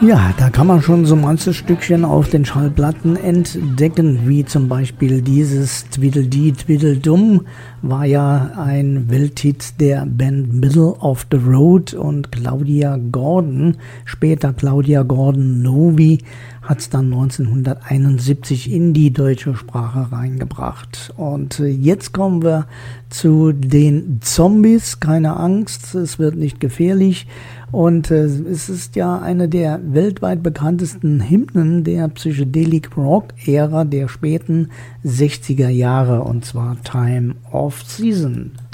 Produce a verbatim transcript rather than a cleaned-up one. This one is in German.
Ja, da kann man schon so manches Stückchen auf den Schallplatten entdecken, wie zum Beispiel dieses Tweedledee Tweedledum war ja ein Welthit der Band Middle of the Road und Claudia Gordon, später Claudia Gordon Novi, hat es dann neunzehnhunderteinundsiebzig in die deutsche Sprache reingebracht. Und jetzt kommen wir zu den Zombies, keine Angst, es wird nicht gefährlich. Und äh, es ist ja eine der weltweit bekanntesten Hymnen der Psychedelic Rock-Ära der späten sechziger Jahre, und zwar Time of Season.